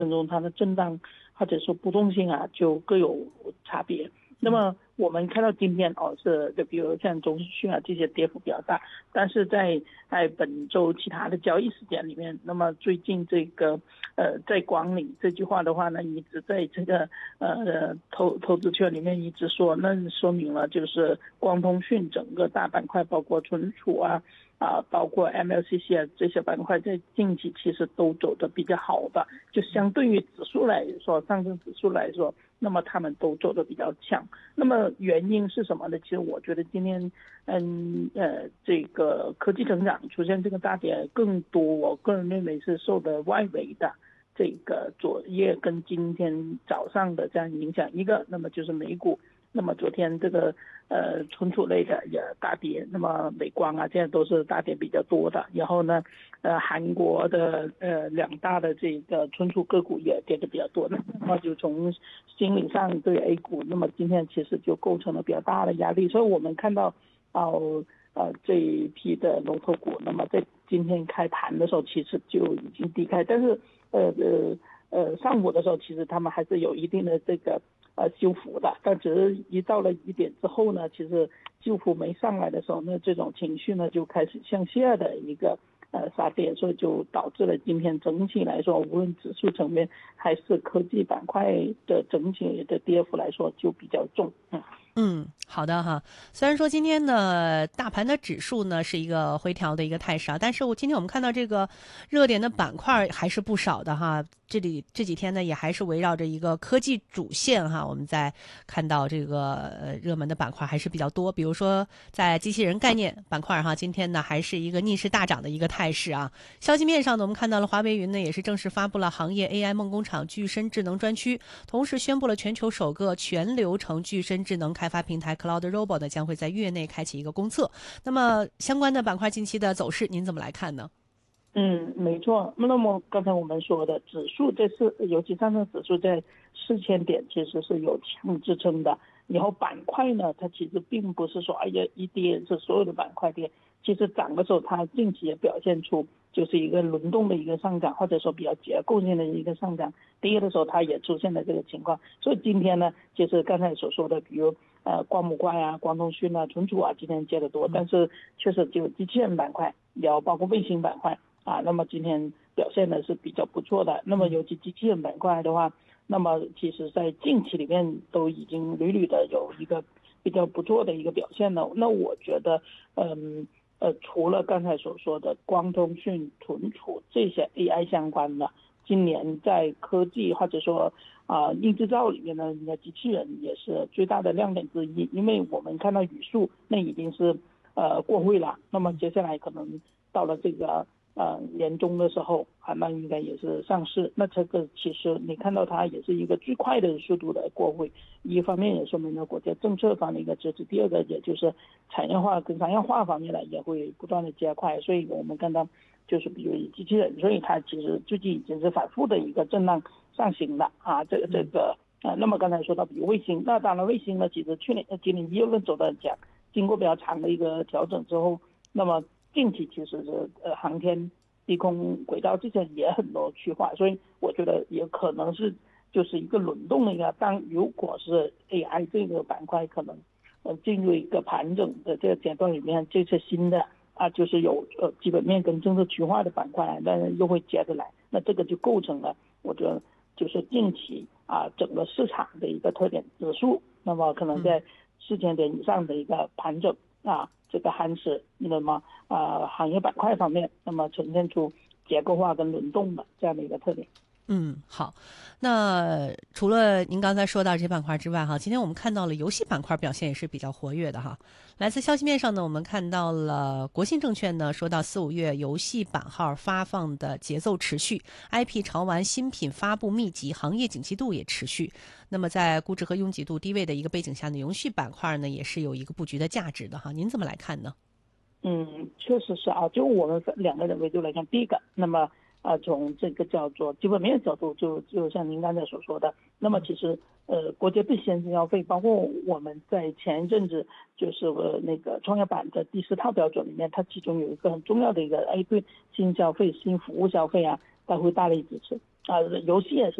中它的震荡或者说波动性啊就各有差别。那么我们看到今天是就比如像中视讯啊这些跌幅比较大，但是在本周其他的交易时间里面，那么最近这个在光领这句话的话呢，一直在这个投资圈里面一直说，那说明了就是光通讯整个大板块，包括存储包括 MLCC 这些板块在近期其实都走得比较好的，就相对于指数来说，上证指数来说，那么他们都走得比较强。那么原因是什么呢？其实我觉得今天这个科技成长出现这个大跌更多，我个人认为是受的外围的这个昨夜跟今天早上的这样影响。一个那么就是美股，那么昨天这个存储类的也大跌，那么美光啊现在都是大跌比较多的。然后呢韩国的两大的这个存储个股也跌得比较多，那么就从心理上对 A 股，那么今天其实就构成了比较大的压力。所以我们看到这一批的龙头股，那么在今天开盘的时候其实就已经低开，但是上午的时候其实他们还是有一定的这个修复的，但只是一到了1点之后呢，其实修复没上来的时候，那这种情绪呢就开始向下的一个杀跌，所以就导致了今天整体来说，无论指数层面还是科技板块的整体的跌幅来说就比较重。 好的哈。虽然说今天的大盘的指数呢是一个回调的一个态势啊，但是今天我们看到这个热点的板块还是不少的哈。这几天呢也还是围绕着一个科技主线哈，我们在看到这个热门的板块还是比较多。比如说在机器人概念板块哈，今天呢还是一个逆势大涨的一个态势啊。消息面上呢，我们看到了华为云呢也是正式发布了行业 AI 梦工厂具身智能专区，同时宣布了全球首个全流程具身智能开发平台 Cloud Robot 呢将会在月内开启一个公测。那么相关的板块近期的走势您怎么来看呢？ 没错。那么刚才我们说的指数这次，尤其上证指数在4000点其实是有强支撑的。然后板块呢，它其实并不是说哎呀一跌是所有的板块跌，其实涨的时候它近期也表现出就是一个轮动的一个上涨，或者说比较结构性的一个上涨。跌的时候它也出现了这个情况。所以今天呢，就是刚才所说的，比如光模块啊、光通讯啊、存储啊，今天跌得多，但是确实就机器人板块，然后包括卫星板块。那么今天表现的是比较不错的。那么尤其机器人板块的话，那么其实在近期里面都已经屡屡的有一个比较不错的一个表现了。那我觉得除了刚才所说的光通讯、存储这些 AI 相关的，今年在科技或者说硬制造里面呢，应该机器人也是最大的亮点之一。因为我们看到语数那已经是过会了，那么接下来可能到了这个年中的时候那应该也是上市。那这个其实你看到它也是一个最快的速度的过会，一方面也说明了国家政策方面的支持，第二个也就是产业化跟商业化方面呢也会不断的加快。所以我们看到就是比如机器人，所以它其实最近已经是反复的一个震荡上行了这个那么刚才说到比如卫星，那当然卫星呢其实今年1月份走得很强，经过比较长的一个调整之后，那么近期其实是航天、低空轨道这些也很多趋化，所以我觉得也可能是就是一个轮动的一个。如果是 AI 这个板块可能进入一个盘整的这个阶段里面，这些新的就是有基本面跟政策趋化的板块，但是又会接着来，那这个就构成了我觉得就是近期整个市场的一个特点指数，那么可能在4000点以上的一个盘整这个还是那么行业板块方面，那么呈现出结构化跟轮动的这样的一个特点。 好。那除了您刚才说到这些板块之外哈，今天我们看到了游戏板块表现也是比较活跃的哈。来自消息面上呢，我们看到了国信证券呢说到4、5月游戏版号发放的节奏持续，IP 潮玩新品发布密集，行业景气度也持续。那么在估值和拥挤度低位的一个背景下呢，游戏板块呢也是有一个布局的价值的哈。您怎么来看呢？ 确实是就我们两个人维度来看，第一个，那么从这个叫做基本面角度，就像您刚才所说的，那么其实国家对先进消费，包括我们在前一阵子就是那个创业板的第4套标准里面，它其中有一个很重要的一个对新消费、新服务消费它会大力支持。 游戏也是。